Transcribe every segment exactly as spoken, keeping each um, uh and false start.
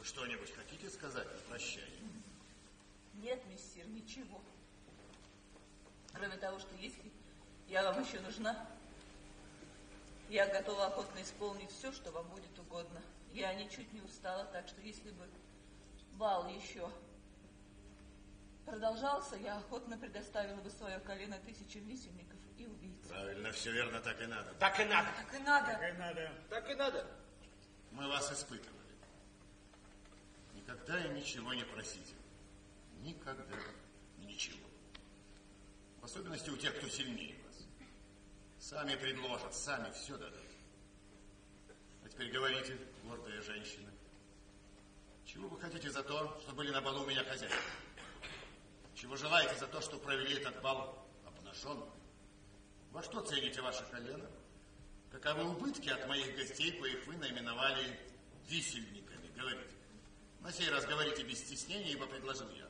Вы что-нибудь хотите сказать на прощание? Нет, мессир, ничего. Кроме того, что если я вам еще нужна, я готова охотно исполнить все, что вам будет угодно. Я ничуть не устала, так что если бы бал еще продолжался, я охотно предоставила бы свое колено тысячам висельников и убийц. Правильно, все верно, так и надо. Так и надо. Так и надо. Так и надо. Так и надо. Мы вас испытывали. Никогда и ничего не просите. Никогда ничего. В особенности у тех, кто сильнее вас. Сами предложат, сами все дадут. А теперь говорите, гордая женщина, чего вы хотите за то, что были на балу у меня хозяйки? Чего желаете за то, что провели этот бал обнаженным? Во что цените ваше колено? Каковы убытки от моих гостей, коих вы наименовали висельниками? Говорите. На сей раз говорите без стеснения, ибо предложил я.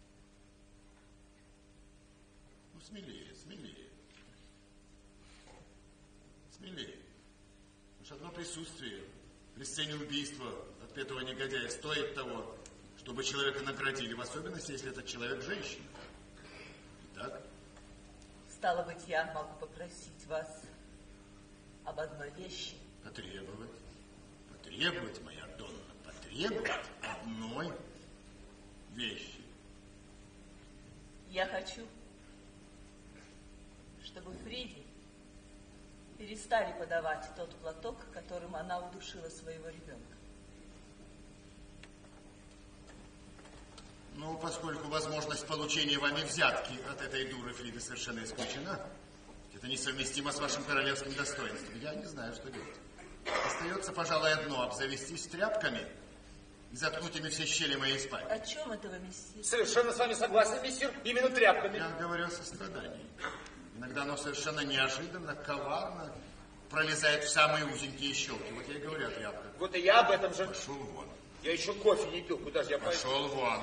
Ну, смелее, смелее. Смелее. Уж одно присутствие при сцене убийства отпетого негодяя стоит того, чтобы человека наградили, в особенности, если этот человек женщина. Итак? Стало быть, я могу попросить вас об одной вещи. Потребовать. Потребовать, моя Донна, потребовать одной вещи. Я хочу, чтобы Фриде перестали подавать тот платок, которым она удушила своего ребенка. Ну, поскольку возможность получения вами взятки от этой дуры Фриды совершенно исключена, это несовместимо с вашим королевским достоинством. Я не знаю, что делать. Остается, пожалуй, одно — обзавестись тряпками и заткнуть ими все щели моей спальни. О чем это вы, месье? Совершенно с вами согласен, мессир. Именно тряпками. Я говорю о сострадании. Иногда оно совершенно неожиданно, коварно пролезает в самые узенькие щелки. Вот я и говорю о тряпках. Вот и я об этом же. Пошел вон. Я еще кофе не пил. Куда же я пойду? Пошел вон.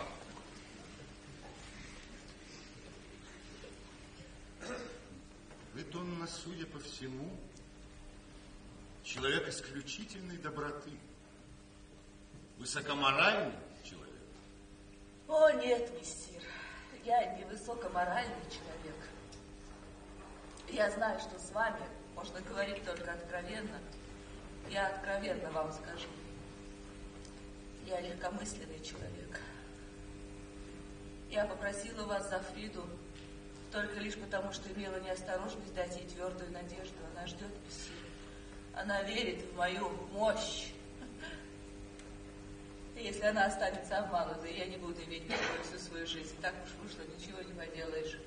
Вы, Донна, судя по всему, человек исключительной доброты. Высокоморальный человек. О, нет, мессир, я не высокоморальный человек. Я знаю, что с вами можно говорить только откровенно. Я откровенно вам скажу. Я легкомысленный человек. Я попросила вас за Фриду только лишь потому, что имела неосторожность дать ей твердую надежду. Она ждет мессир. Она верит в мою мощь. И если она останется обманутой, я не буду иметь покоя всю свою жизнь. Так уж вышло, ничего не поделаешь.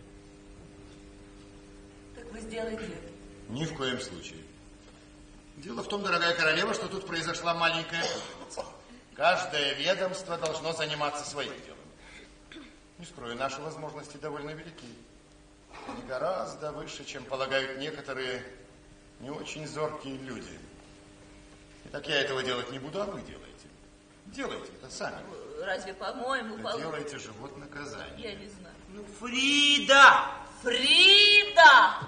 Так вы сделаете это? Ни в коем случае. Дело в том, дорогая королева, что тут произошла маленькая путаница. Каждое ведомство должно заниматься своим делом. Не скрою, наши возможности довольно велики. Они гораздо выше, чем полагают некоторые не очень зоркие люди. Итак, я этого делать не буду, а вы делаете. Делайте это сами. Разве, по-моему, Да по... делайте же, вот наказание. Я не знаю. Ну, Фрида! Фрида!